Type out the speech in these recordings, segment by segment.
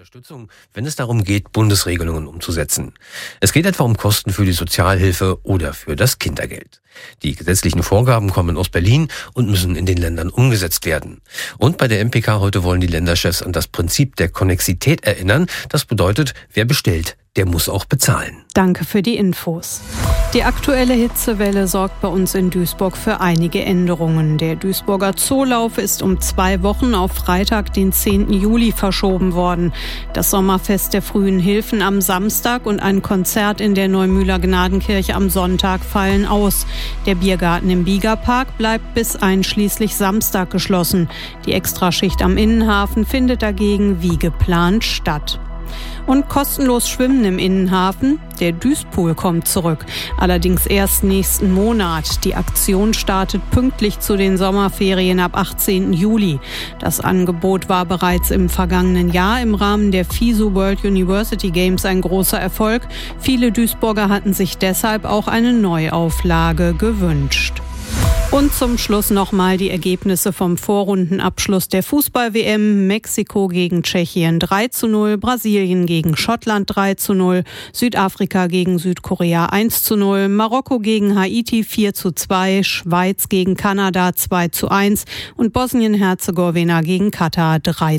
Unterstützung, wenn es darum geht, Bundesregelungen umzusetzen. Es geht etwa um Kosten für die Sozialhilfe oder für das Kindergeld. Die gesetzlichen Vorgaben kommen aus Berlin und müssen in den Ländern umgesetzt werden. Und bei der MPK heute wollen die Länderchefs an das Prinzip der Konnexität erinnern. Das bedeutet, wer bestellt, der muss auch bezahlen. Danke für die Infos. Die aktuelle Hitzewelle sorgt bei uns in Duisburg für einige Änderungen. Der Duisburger Zoolauf ist um 2 Wochen auf Freitag, den 10. Juli verschoben worden. Das Sommerfest der frühen Hilfen am Samstag und ein Konzert in der Neumühler Gnadenkirche am Sonntag fallen aus. Der Biergarten im Biegerpark bleibt bis einschließlich Samstag geschlossen. Die Extraschicht am Innenhafen findet dagegen wie geplant statt. Und kostenlos schwimmen im Innenhafen. Der Duispool kommt zurück. Allerdings erst nächsten Monat. Die Aktion startet pünktlich zu den Sommerferien ab 18. Juli. Das Angebot war bereits im vergangenen Jahr im Rahmen der FISU World University Games ein großer Erfolg. Viele Duisburger hatten sich deshalb auch eine Neuauflage gewünscht. Und zum Schluss nochmal die Ergebnisse vom Vorrundenabschluss der Fußball-WM. Mexiko gegen Tschechien 3:0, Brasilien gegen Schottland 3:0, Südafrika gegen Südkorea 1:0, Marokko gegen Haiti 4:2, Schweiz gegen Kanada 2:1 und Bosnien-Herzegowina gegen Katar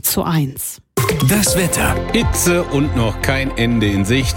3:1. Das Wetter. Hitze und noch kein Ende in Sicht.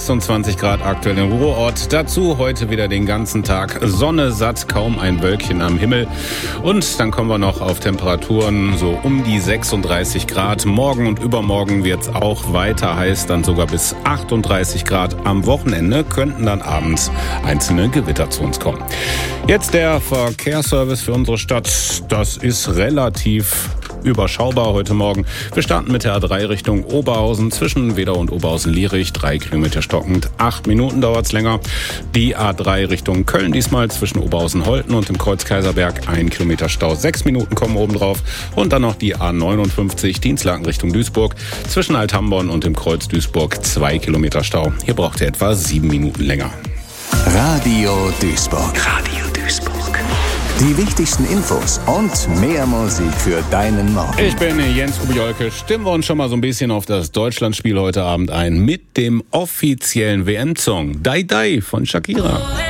26 Grad aktuell im Ruhrort. Dazu heute wieder den ganzen Tag Sonne satt, kaum ein Wölkchen am Himmel. Und dann kommen wir noch auf Temperaturen so um die 36 Grad. Morgen und übermorgen wird's auch weiter heiß, dann sogar bis 38 Grad. Am Wochenende könnten dann abends einzelne Gewitter zu uns kommen. Jetzt der Verkehrsservice für unsere Stadt. Das ist relativ überschaubar heute Morgen. Wir starten mit der A3 Richtung Oberhausen zwischen Wedau und Oberhausen-Lierich. 3 Kilometer stockend, 8 Minuten dauert's länger. Die A3 Richtung Köln diesmal zwischen Oberhausen-Holten und dem Kreuz Kaiserberg. 1 Kilometer Stau, 6 Minuten kommen oben drauf. Und dann noch die A59 Dienstlaken Richtung Duisburg zwischen Althamborn und dem Kreuz Duisburg. 2 Kilometer Stau. Hier braucht ihr etwa 7 Minuten länger. Radio Duisburg. Radio Duisburg. Die wichtigsten Infos und mehr Musik für deinen Morgen. Ich bin Jens Kubijolke. Stimmen wir uns schon mal so ein bisschen auf das Deutschlandspiel heute Abend ein mit dem offiziellen WM-Song Die Die von Shakira.